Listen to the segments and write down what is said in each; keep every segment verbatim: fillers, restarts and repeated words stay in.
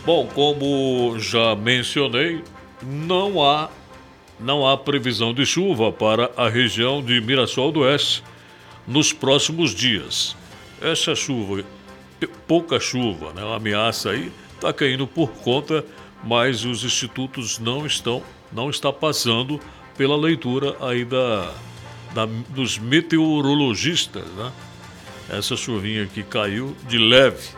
Bom, como já mencionei, não há, não há previsão de chuva para a região de Mirassol do Oeste nos próximos dias. Essa chuva, p- pouca chuva, né, uma ameaça aí, está caindo por conta, mas os institutos não estão, não está passando pela leitura aí da, da- dos meteorologistas, né? Essa chuvinha que caiu de leve.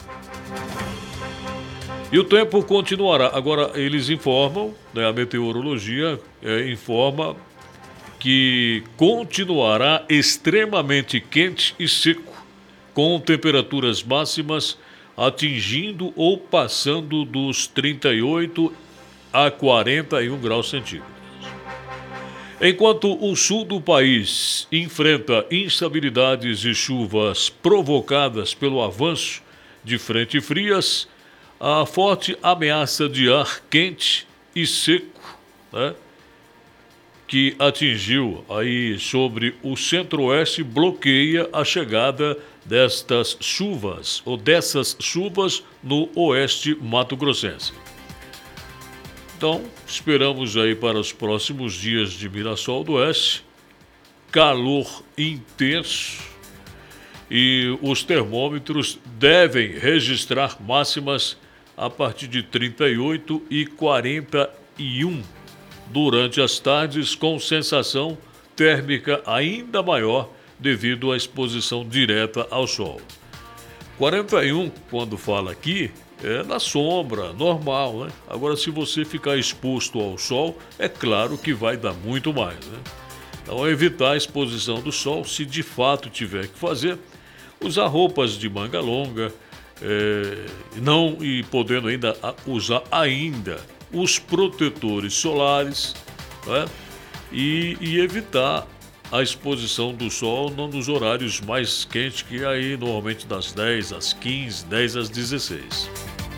E o tempo continuará. Agora, eles informam, né, a meteorologia eh, informa que continuará extremamente quente e seco, com temperaturas máximas atingindo ou passando dos trinta e oito a quarenta e um graus centígrados. Enquanto o sul do país enfrenta instabilidades e chuvas provocadas pelo avanço de frentes frias, a forte ameaça de ar quente e seco, né, que atingiu aí sobre o centro-oeste bloqueia a chegada destas chuvas ou dessas chuvas no oeste mato-grossense. Então, esperamos aí para os próximos dias de Mirassol do Oeste, calor intenso e os termômetros devem registrar máximas a partir de trinta e oito e quarenta e um durante as tardes, com sensação térmica ainda maior devido à exposição direta ao sol. quarenta e um, quando fala aqui, é na sombra, normal, né? Agora, se você ficar exposto ao sol, é claro que vai dar muito mais, né? Então, evitar a exposição do sol, se de fato tiver que fazer, usar roupas de manga longa, é, não e podendo ainda a- usar ainda os protetores solares, né? E, e evitar a exposição do sol não nos horários mais quentes, que é aí normalmente das dez às quinze, dez às dezesseis.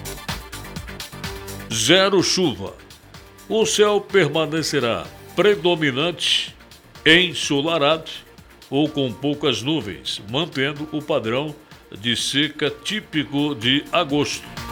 Zero chuva. O céu permanecerá predominante, ensolarado ou com poucas nuvens, mantendo o padrão de seca típico de agosto.